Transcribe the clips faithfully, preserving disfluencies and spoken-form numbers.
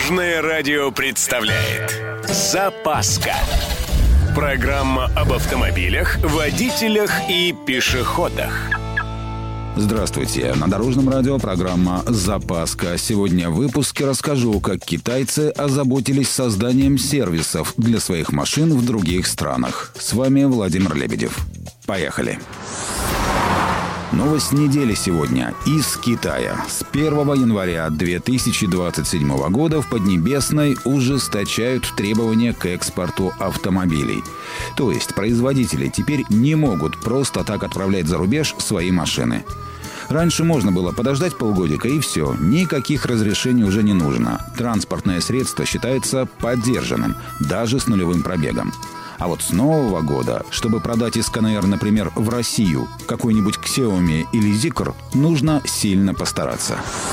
Дорожное радио представляет «Запаска». Программа об автомобилях, водителях и пешеходах. Здравствуйте. На Дорожном радио программа «Запаска». Сегодня в выпуске расскажу, как китайцы озаботились созданием сервисов для своих машин в других странах. С вами Владимир Лебедев. Поехали. Новость недели сегодня из Китая. С первого января две тысячи двадцать седьмого года в Поднебесной ужесточают требования к экспорту автомобилей. То есть производители теперь не могут просто так отправлять за рубеж свои машины. Раньше можно было подождать полгодика и все, никаких разрешений уже не нужно. Транспортное средство считается поддержанным, даже с нулевым пробегом. А вот с нового года, чтобы продать Исканер, например, в Россию, какой-нибудь Xiaomi или Zeekr, нужно сильно постараться.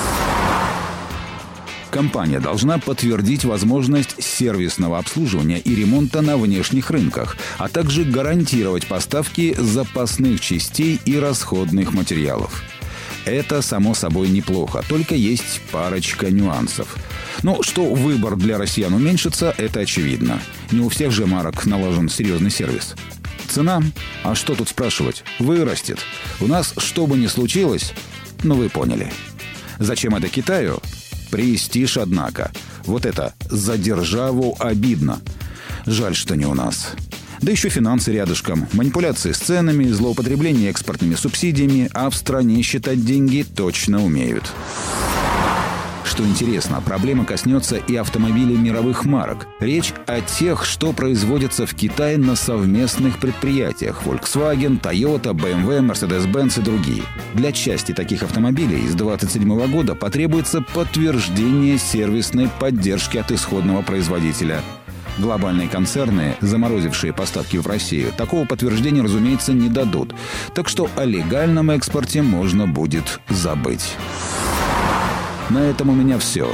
Компания должна подтвердить возможность сервисного обслуживания и ремонта на внешних рынках, а также гарантировать поставки запасных частей и расходных материалов. Это, само собой, неплохо, только есть парочка нюансов. Но что выбор для россиян уменьшится, это очевидно. Не у всех же марок наложен серьезный сервис. Цена? А что тут спрашивать? Вырастет. У нас, что бы ни случилось, ну вы поняли. Зачем это Китаю? Престиж, однако. Вот это «за державу обидно». Жаль, что не у нас. Да еще финансы рядышком, манипуляции с ценами, злоупотребление экспортными субсидиями, а в стране считать деньги точно умеют. Что интересно, проблема коснется и автомобилей мировых марок. Речь о тех, что производятся в Китае на совместных предприятиях: Volkswagen, Toyota, бэ эм вэ, Mercedes-Benz и другие. Для части таких автомобилей с двадцать седьмого года потребуется подтверждение сервисной поддержки от исходного производителя. Глобальные концерны, заморозившие поставки в Россию, такого подтверждения, разумеется, не дадут. Так что о легальном экспорте можно будет забыть. На этом у меня все.